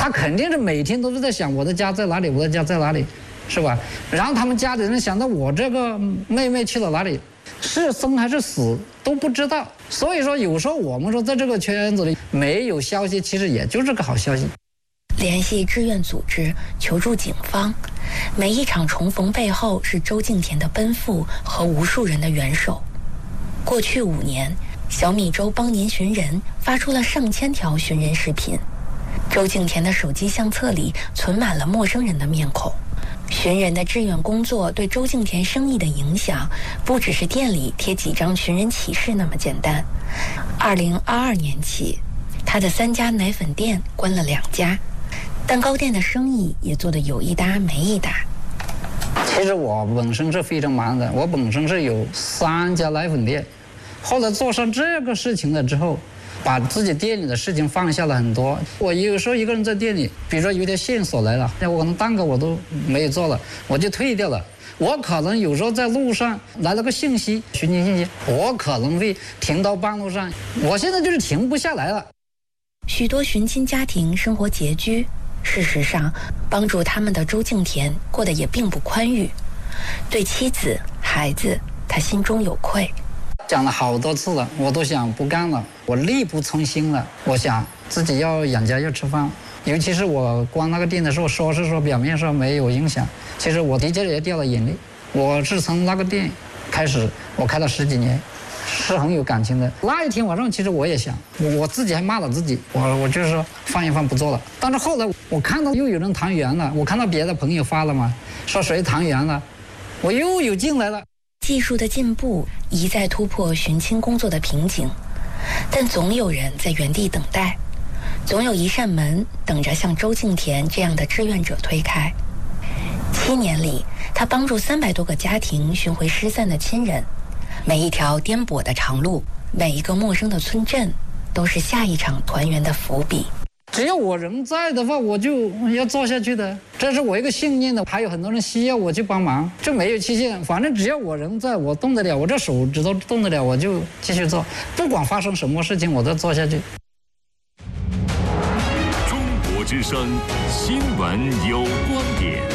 他肯定是每天都是在想我的家在哪里，我的家在哪里，是吧？然后他们家里人想到我这个妹妹去了哪里，是生还是死都不知道。所以说有时候我们说在这个圈子里没有消息，其实也就是个好消息。 联系志愿组织，求助警方，每一场重逢背后是周敬田的奔赴和无数人的援手。过去5年，小米粥帮您寻人发出了上千条寻人视频，周敬田的手机相册里存满了陌生人的面孔。寻人的志愿工作对周敬田生意的影响，不只是店里贴几张寻人启事那么简单。2022年起，他的3家奶粉店关了2家，蛋糕店的生意也做得有一搭没一搭。 其实我本身是非常忙的，我本身是有3家奶粉店，后来做上这个事情了之后，把自己店里的事情放下了很多。我有时候一个人在店里，比如说有一条线索来了，我可能蛋糕我都没有做了，我就退掉了。我可能有时候在路上来了个信息，寻情信息，我可能会停到半路上，我现在就是停不下来了。 许多寻亲家庭生活拮据，事实上帮助他们的周敬田过得也并不宽裕，对妻子孩子他心中有愧。 讲了好多次了，我都想不干了，我力不从心了。我想自己要养家要吃饭，尤其是我关那个店的时候，说是说表面上没有影响，其实我的确也掉了眼泪。我是从那个店开始，我开了10几年，是很有感情的。那一天晚上，其实我也想，我自己还骂了自己，我就是说放一放不做了。但是后来我看到又有人团圆了，我看到别的朋友发了嘛，说谁团圆了，我又有劲来了。 技术的进步一再突破寻亲工作的瓶颈，但总有人在原地等待，总有一扇门等着像周敬田这样的志愿者推开。7年里，他帮助300多个家庭寻回失散的亲人，每一条颠簸的长路，每一个陌生的村镇，都是下一场团圆的伏笔。 只要我人在的话，我就要做下去的，这是我一个信念的。还有很多人需要我去帮忙，这没有期限，反正只要我人在，我动得了，我这手指头动得了，我就继续做，不管发生什么事情，我都做下去。 中国之声新闻有观点，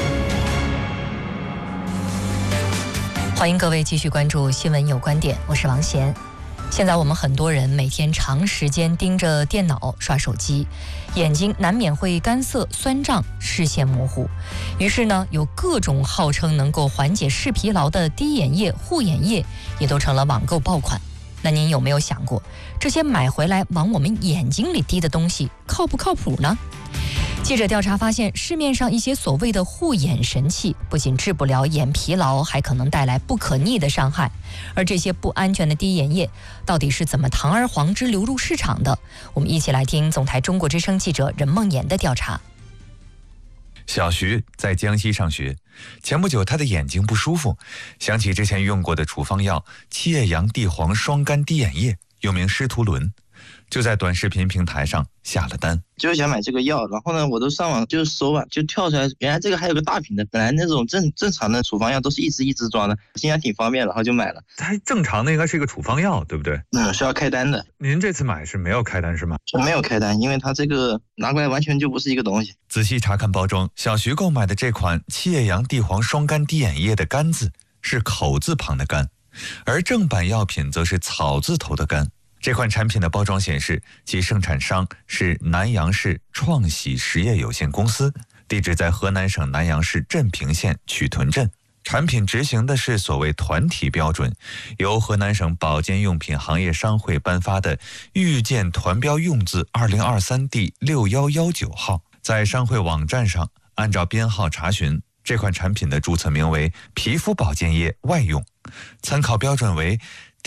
欢迎各位继续关注新闻有观点，我是王贤。现在我们很多人每天长时间盯着电脑刷手机，眼睛难免会干涩、酸胀、视线模糊。于是呢，有各种号称能够缓解视疲劳的滴眼液、护眼液，也都成了网购爆款。那您有没有想过，这些买回来往我们眼睛里滴的东西靠不靠谱呢？记者调查发现，市面上一些所谓的护眼神器，不仅治不了眼疲劳，还可能带来不可逆的伤害。而这些不安全的滴眼液，到底是怎么堂而皇之流入市场的？我们一起来听总台中国之声记者任梦妍的调查。 小徐在江西上学，前不久他的眼睛不舒服，想起之前用过的处方药七叶杨地黄双苷滴眼液，又名施图伦，就在短视频平台上下了单。 就是想买这个药，然后呢，我都上网就搜吧，就跳出来，原来这个还有个大瓶的，本来那种正常的处方药都是一支装的，现在挺方便，然后就买了。 它正常的应该是一个处方药，对不对？ 是要开单的。 您这次买是没有开单是吗？ 没有开单，因为它这个拿过来完全就不是一个东西。 仔细查看包装，小徐购买的这款七叶杨地黄双苷滴眼液的苷字是口字旁的苷，而正版药品则是草字头的苷。这款产品的包装显示，其生产商是南阳市创喜实业有限公司，地址在河南省南阳市镇平县曲屯镇。产品执行的是所谓团体标准，由河南省保健用品行业商会颁发的预见团标用字2023第6119号。在商会网站上按照编号查询，这款产品的注册名为皮肤保健液外用，参考标准为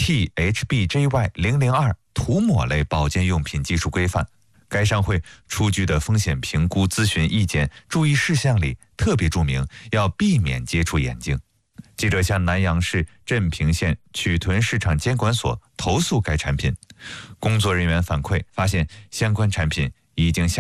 THBJY002 涂抹类保健用品技术规范。该商会出具的风险评估咨询意见注意事项里特别注明要避免接触眼睛。记者向南阳市镇平县曲屯市场监管所投诉该产品，工作人员反馈发现相关产品已经下架。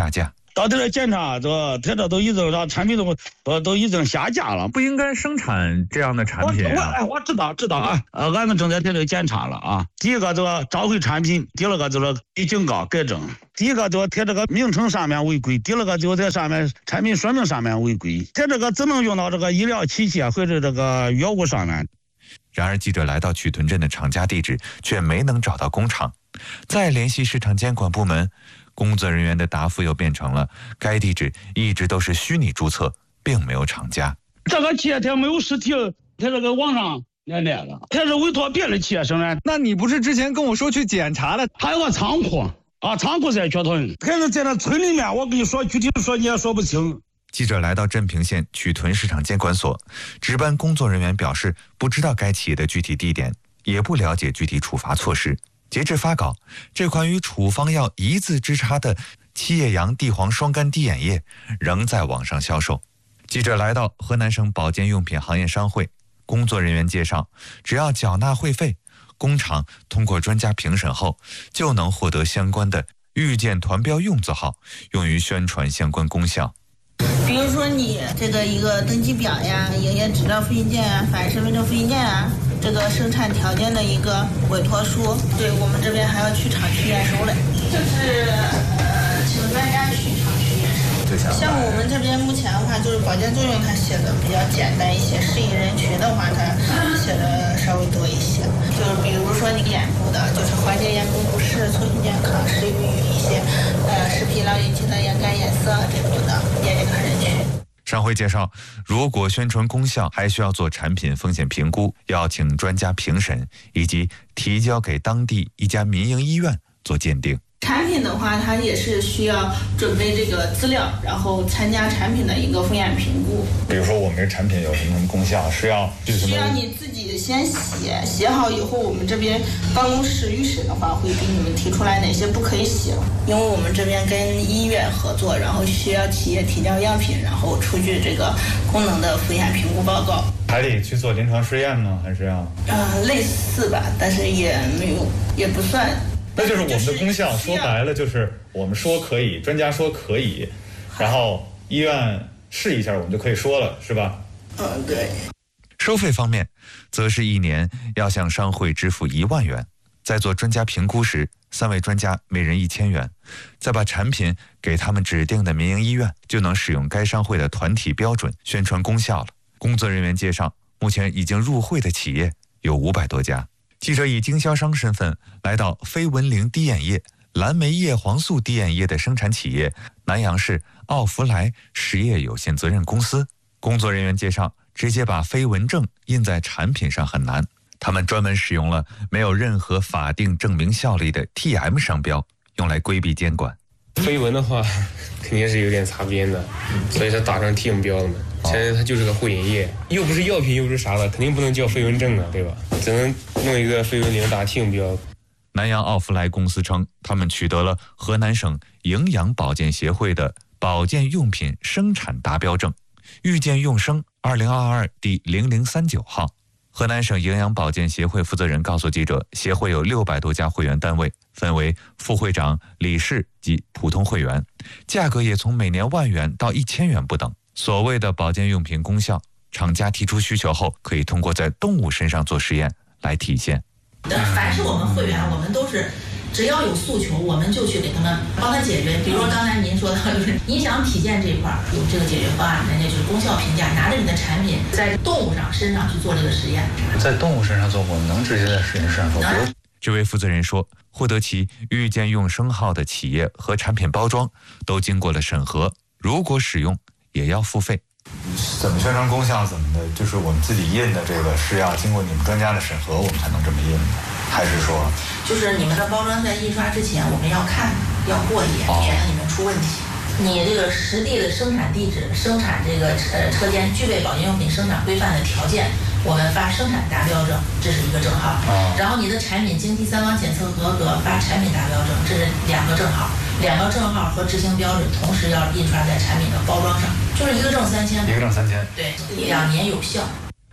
到这检查，他这都已经让产品都已经下架了， 不应该生产这样的产品啊。 我知道啊，俺们正在这里检查了啊。第一个就是召回产品，第二个就是给警告改正。第一个就贴这个名称上面违规，第二个就在上面产品说明上面违规，在这个只能用到这个医疗器械或者这个药物上面。 然而记者来到曲屯镇的厂家地址，却没能找到工厂。再联系市场监管部门，工作人员的答复又变成了该地址一直都是虚拟注册，并没有厂家。 这个企业它没有实体，它这个网上连带了，它是委托别的企业生产。 那你不是之前跟我说去检查了？ 还有个仓库啊，仓库在曲屯，可是在那村里面，我跟你说具体说你也说不清。 记者来到镇平县曲屯市场监管所，值班工作人员表示不知道该企业的具体地点，也不了解具体处罚措施。截至发稿，这款与处方药一字之差的七叶杨地黄双苷滴眼液仍在网上销售。记者来到河南省保健用品行业商会，工作人员介绍，只要缴纳会费，工厂通过专家评审后，就能获得相关的预见团标用字号，用于宣传相关功效。 比如说你这个一个登记表呀、营业执照复印件啊、法人身份证复印件啊，这个生产条件的一个委托书，对我们这边还要去厂区验收嘞，就是请专家去厂区验收。像我们这边目前的话，就是保健作用它写的比较简单一些，适应人群的话它写的稍微多一些，就是比如说你眼部的，就是缓解眼部不适、促进健康，适用于一些视疲劳引起的眼干、眼涩这种的眼睛看人群。 商会介绍，如果宣传功效，还需要做产品风险评估，要请专家评审，以及提交给当地一家民营医院做鉴定。 产品的话，它也是需要准备这个资料，然后参加产品的一个风险评估。 比如说我们这产品有什么功效，需要你自己先写好以后，我们这边办公室预审的话，会给你们提出来哪些不可以写，因为我们这边跟医院合作，然后需要企业提交样品，然后出具这个功能的风险评估报告。 还得去做临床试验吗？还是要？ 类似吧，但是也没有，也不算。 那就是我们的功效，说白了就是我们说可以，专家说可以，然后医院试一下，我们就可以说了，是吧？ 对。 收费方面，则是1年要向商会支付1万元，在做专家评估时，3位专家每人1000元，再把产品给他们指定的民营医院，就能使用该商会的团体标准宣传功效了。工作人员介绍，目前已经入会的企业有500多家。记者以经销商身份来到非文灵滴眼液、蓝莓叶黄素滴眼液的生产企业南阳市奥福莱实业有限责任公司。工作人员介绍，直接把非文证印在产品上很难，他们专门使用了没有任何法定证明效力的 TM 商标，用来规避监管。 非文的话肯定是有点擦边的，所以它打上 TM 标了嘛。现在它就是个护眼液，又不是药品又不是啥的，肯定不能叫非文证啊，对吧？只能弄一个非文灵打 TM 标。 南阳奥福莱公司称，他们取得了河南省营养保健协会的保健用品生产达标证，遇见用生2022第0039号。河南省营养保健协会负责人告诉记者，协会有600多家会员单位，分为副会长、理事及普通会员，价格也从每年1万元到1000元不等。所谓的保健用品功效，厂家提出需求后，可以通过在动物身上做实验来体现。 凡是我们会员，我们都是只要有诉求，我们就去给他们帮他解决。比如说刚才您说的，就是影响体健这一块有这个解决方案，人家就是功效评价，拿着你的产品在动物身上去做这个实验。 在动物身上做，我们能直接在实验室上做。 这位负责人说，获得其遇见用生号的企业和产品包装都经过了审核，如果使用也要付费。 怎么宣传功效怎么的，就是我们自己印的这个是要经过你们专家的审核，我们才能这么印的，还是说？ 就是你们的包装在印刷之前，我们要看，要过一眼，免得你们出问题。你这个实地的生产地址、生产这个车间具备保健用品生产规范的条件，我们发生产达标证，这是一个证号。然后你的产品经第三方检测合格，发产品达标证，这是2个证号。2个证号和执行标准同时要印刷在产品的包装上，就是一个证3000， 一个证3000， 对，2年有效。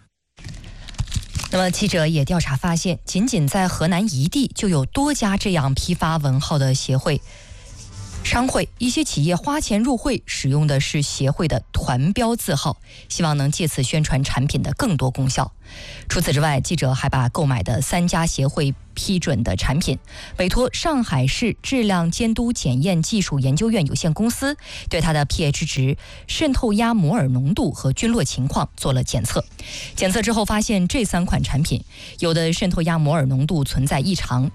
那么记者也调查发现，仅仅在河南一地就有多家这样批发文号的协会。 商会一些企业花钱入会，使用的是协会的团标字号，希望能借此宣传产品的更多功效。除此之外，记者还把购买的3家协会批准的产品委托上海市质量监督检验技术研究院有限公司，对它的 pH 值、渗透压摩尔浓度和菌落情况做了检测。检测之后发现，这3款产品有的渗透压摩尔浓度存在异常，